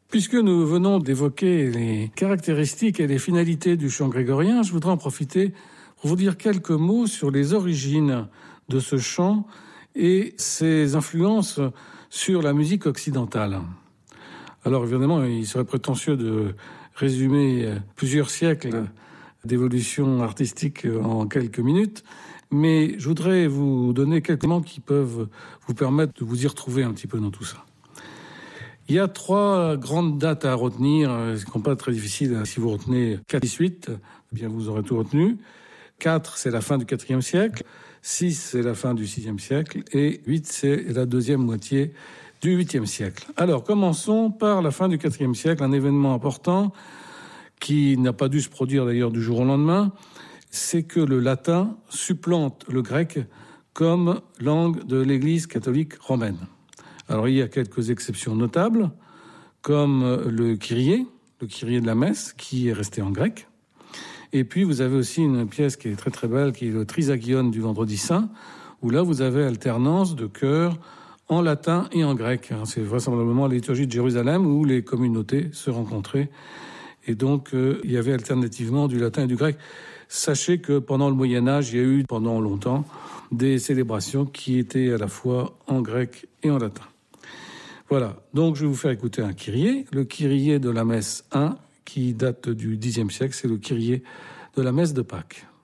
Puisque nous venons d'évoquer les caractéristiques et les finalités du chant grégorien, je voudrais en profiter pour vous dire quelques mots sur les origines de ce chant et ses influences sur la musique occidentale. Alors évidemment, il serait prétentieux de résumer plusieurs siècles d'évolution artistique en quelques minutes, mais je voudrais vous donner quelques éléments qui peuvent vous permettre de vous y retrouver un petit peu dans tout ça. Il y a 3 grandes dates à retenir, ce qui n'est pas très difficile. Si vous retenez 4 et 8, eh bien vous aurez tout retenu. 4, c'est la fin du IVe siècle. 6, c'est la fin du VIe siècle. Et 8, c'est la deuxième moitié du 8e siècle. Alors, commençons par la fin du IVe siècle, un événement important qui n'a pas dû se produire d'ailleurs du jour au lendemain, c'est que le latin supplante le grec comme langue de l'Église catholique romaine. Alors, il y a quelques exceptions notables, comme le Kyrie de la messe, qui est resté en grec. Et puis, vous avez aussi une pièce qui est très très belle, qui est le Trisagion du Vendredi Saint, où là, vous avez alternance de chœurs en latin et en grec. C'est vraisemblablement la liturgie de Jérusalem où les communautés se rencontraient. Et donc, il y avait alternativement du latin et du grec. Sachez que pendant le Moyen-Âge, il y a eu pendant longtemps des célébrations qui étaient à la fois en grec et en latin. Voilà, donc je vais vous faire écouter un Kyrie, le Kyrie de la messe 1, qui date du Xe siècle, c'est le Kyrie de la messe de Pâques.